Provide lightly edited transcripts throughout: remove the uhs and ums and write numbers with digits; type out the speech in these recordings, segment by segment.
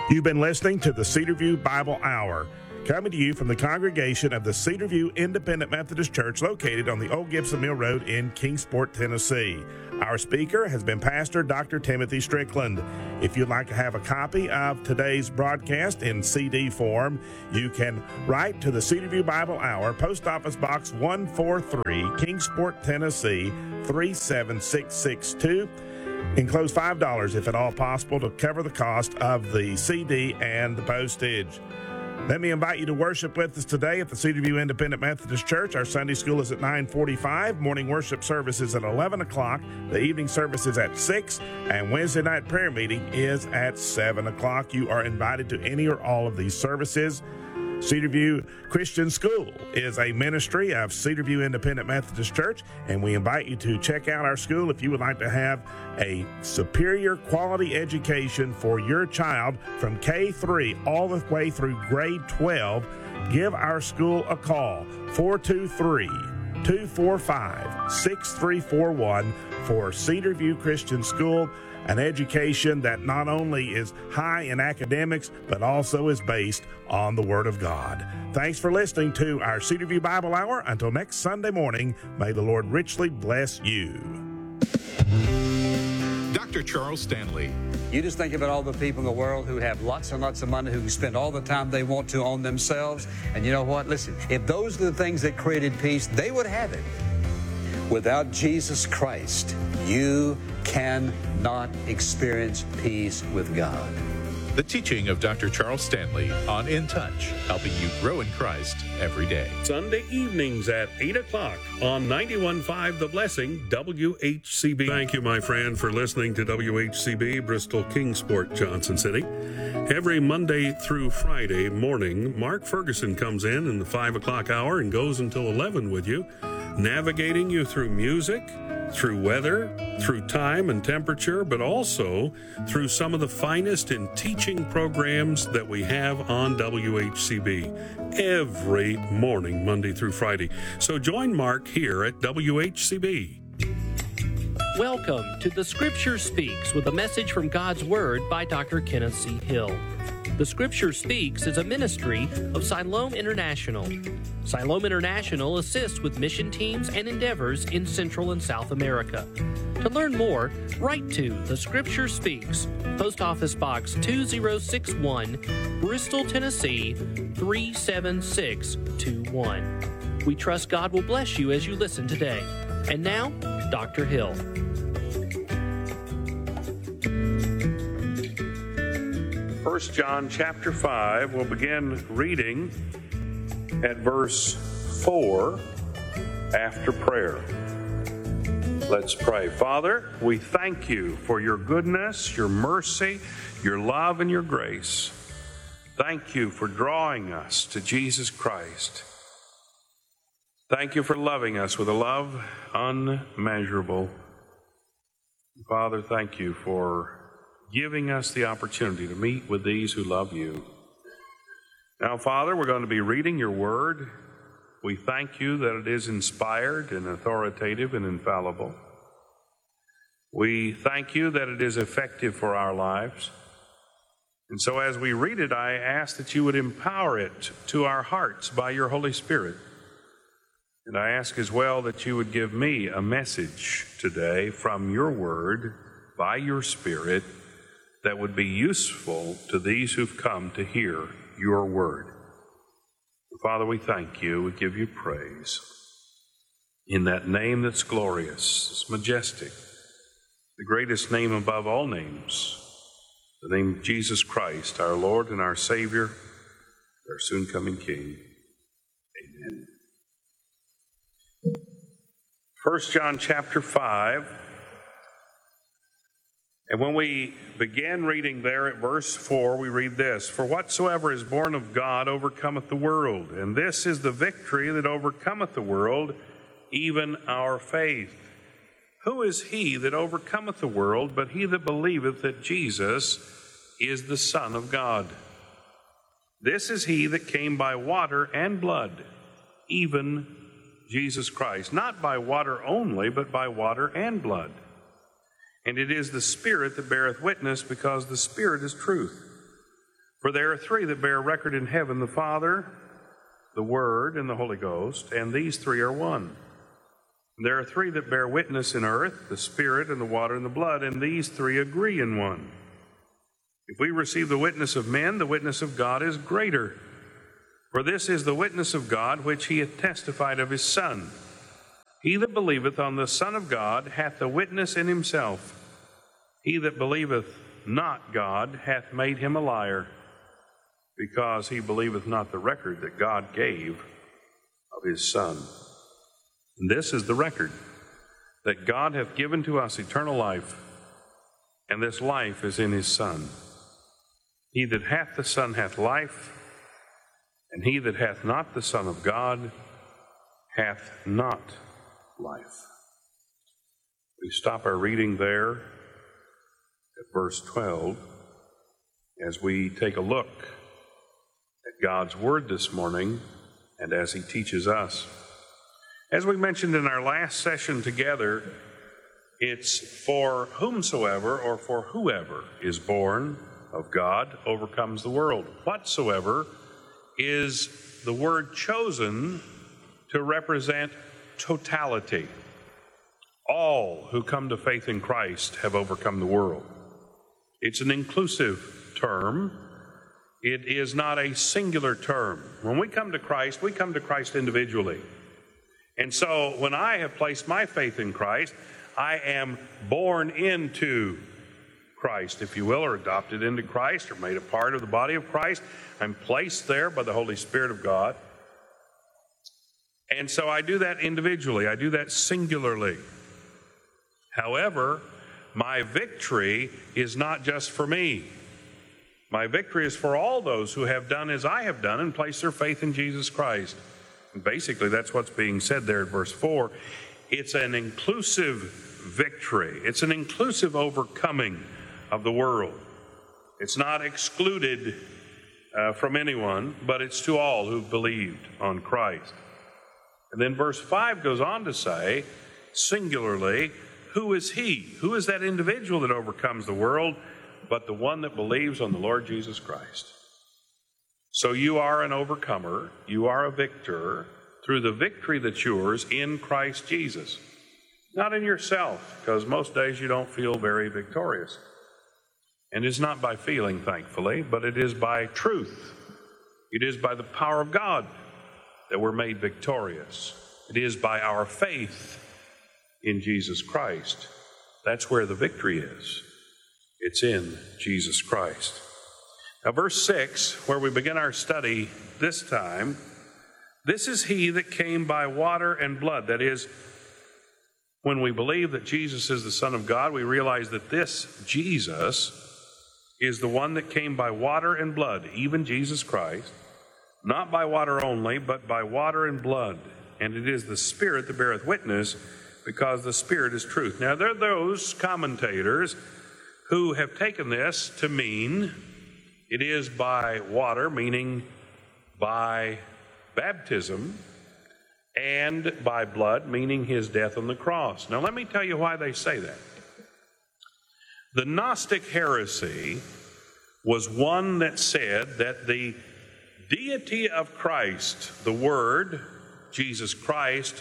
You've been listening to the Cedarview Bible Hour, coming to you from the congregation of the Cedarview Independent Methodist Church located on the Old Gibson Mill Road in Kingsport, Tennessee. Our speaker has been Pastor Dr. Timothy Strickland. If you'd like to have a copy of today's broadcast in CD form, you can write to the Cedarview Bible Hour, Post Office Box 143, Kingsport, Tennessee 37662. Enclose $5 if at all possible to cover the cost of the CD and the postage. Let me invite you to worship with us today at the Cedarview Independent Methodist Church. Our Sunday school is at 9:45. Morning worship service is at 11 o'clock. The evening service is at 6. And Wednesday night prayer meeting is at 7 o'clock. You are invited to any or all of these services. Cedarview Christian School is a ministry of Cedarview Independent Methodist Church, and we invite you to check out our school if you would like to have a superior quality education for your child from K-3 all the way through grade 12. Give our school a call, 423-245-6341 for Cedarview Christian School, an education that not only is high in academics, but also is based on the Word of God. Thanks for listening to our Cedarview Bible Hour. Until next Sunday morning, may the Lord richly bless you. Dr. Charles Stanley. You just think about all the people in the world who have lots and lots of money, who can spend all the time they want to on themselves. And you know what? Listen, if those are the things that created peace, they would have it. Without Jesus Christ, you cannot experience peace with God. The teaching of Dr. Charles Stanley on In Touch, helping you grow in Christ every day. Sunday evenings at 8 o'clock on 91.5 The Blessing, WHCB. Thank you, my friend, for listening to WHCB, Bristol, Kingsport, Johnson City. Every Monday through Friday morning, Mark Ferguson comes in the 5 o'clock hour and goes until 11 with you, navigating you through music, through weather, through time and temperature, but also through some of the finest in teaching programs that we have on WHCB every morning, Monday through Friday. So join Mark here at WHCB. Welcome to The Scripture Speaks, with a message from God's Word by Dr. Kenneth C. Hill. The Scripture Speaks is a ministry of Siloam International. Siloam International assists with mission teams and endeavors in Central and South America. To learn more, write to The Scripture Speaks, Post Office Box 2061, Bristol, Tennessee 37621. We trust God will bless you as you listen today. And now, Dr. Hill. 1 John chapter 5, we'll begin reading at verse 4 after prayer. Let's pray. Father, we thank you for your goodness, your mercy, your love, and your grace. Thank you for drawing us to Jesus Christ. Thank you for loving us with a love unmeasurable. Father, thank you for giving us the opportunity to meet with these who love you. Now, Father, we're going to be reading your word. We thank you that it is inspired and authoritative and infallible. We thank you that it is effective for our lives. And so as we read it, I ask that you would empower it to our hearts by your Holy Spirit. And I ask as well that you would give me a message today from your word by your Spirit that would be useful to these who've come to hear your word. Father, we thank you. We give you praise. In that name that's glorious, it's majestic, the greatest name above all names, the name of Jesus Christ, our Lord and our Savior, our soon-coming King. Amen. 1 John chapter 5. And when we begin reading there at verse 4, we read this: For whatsoever is born of God overcometh the world, and this is the victory that overcometh the world, even our faith. Who is he that overcometh the world, but he that believeth that Jesus is the Son of God? This is he that came by water and blood, even Jesus Christ, not by water only, but by water and blood. And it is the Spirit that beareth witness, because the Spirit is truth. For there are three that bear record in heaven, the Father, the Word, and the Holy Ghost, and these three are one. And there are three that bear witness in earth, the Spirit, and the water, and the blood, and these three agree in one. If we receive the witness of men, the witness of God is greater. For this is the witness of God which he hath testified of his Son. He that believeth on the Son of God hath a witness in himself. He that believeth not God hath made him a liar, because he believeth not the record that God gave of his Son. And this is the record, that God hath given to us eternal life, and this life is in his Son. He that hath the Son hath life, and he that hath not the Son of God hath not life. We stop our reading there at verse 12 as we take a look at God's Word this morning and as he teaches us. As we mentioned in our last session together, it's for whomsoever or for whoever is born of God overcomes the world. Whatsoever is the word chosen to represent totality. All who come to faith in Christ have overcome the world. It's an inclusive term. It is not a singular term. When we come to Christ individually. And so when I have placed my faith in Christ, I am born into Christ, if you will, or adopted into Christ, or made a part of the body of Christ. I'm placed there by the Holy Spirit of God. And so I do that individually. I do that singularly. However, my victory is not just for me. My victory is for all those who have done as I have done and placed their faith in Jesus Christ. And basically, that's what's being said there in verse 4. It's an inclusive victory. It's an inclusive overcoming of the world. It's not excluded from anyone, but it's to all who've believed on Christ. And then verse 5 goes on to say, singularly, who is he? Who is that individual that overcomes the world? But the one that believes on the Lord Jesus Christ. So you are an overcomer. You are a victor through the victory that's yours in Christ Jesus. Not in yourself, because most days you don't feel very victorious. And it's not by feeling, thankfully, but it is by truth. It is by the power of God that we're made victorious. It is by our faith in Jesus Christ. That's where the victory is. It's in Jesus Christ. Now, verse 6, where we begin our study this time, this is he that came by water and blood. That is, when we believe that Jesus is the Son of God, we realize that this Jesus is the one that came by water and blood, even Jesus Christ, not by water only, but by water and blood. And it is the Spirit that beareth witness, because the Spirit is truth. Now, there are those commentators who have taken this to mean it is by water, meaning by baptism, and by blood, meaning his death on the cross. Now, let me tell you why they say that. The Gnostic heresy was one that said that the deity of Christ, the Word, Jesus Christ,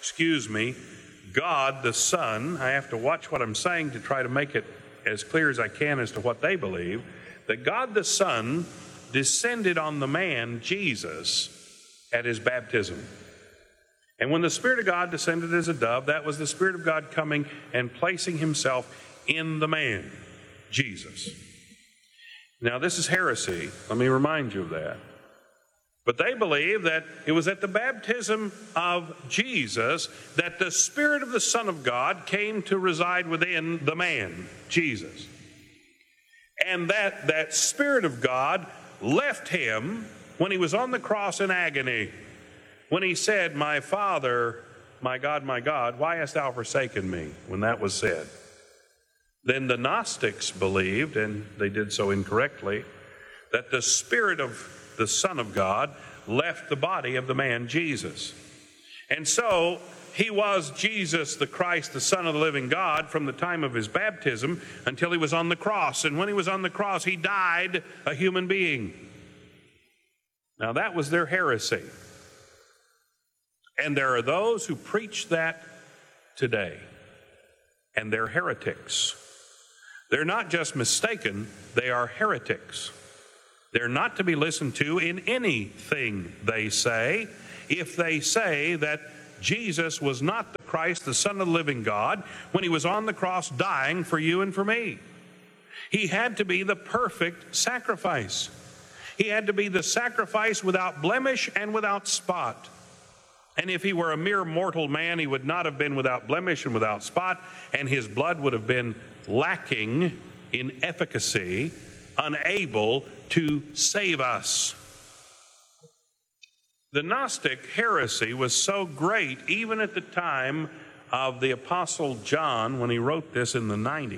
God the Son, I have to watch what I'm saying to try to make it as clear as I can as to what they believe, that God the Son descended on the man, Jesus, at his baptism. And when the Spirit of God descended as a dove, that was the Spirit of God coming and placing himself in the man, Jesus. Now, this is heresy. Let me remind you of that. But they believe that it was at the baptism of Jesus that the Spirit of the Son of God came to reside within the man, Jesus. And that Spirit of God left him when he was on the cross in agony, when he said, "My Father, my God, why hast thou forsaken me?" when that was said. Then the Gnostics believed, and they did so incorrectly, that the Spirit of the Son of God left the body of the man Jesus. And so he was Jesus the Christ, the Son of the living God, from the time of his baptism until he was on the cross. And when he was on the cross, he died a human being. Now that was their heresy. And there are those who preach that today. And they're heretics. They're not just mistaken, they are heretics. They're not to be listened to in anything they say if they say that Jesus was not the Christ, the Son of the living God, when he was on the cross dying for you and for me. He had to be the perfect sacrifice. He had to be the sacrifice without blemish and without spot. And if he were a mere mortal man, he would not have been without blemish and without spot, and his blood would have been lacking in efficacy, unable to save us. The Gnostic heresy was so great even at the time of the Apostle John when he wrote this in the 90s.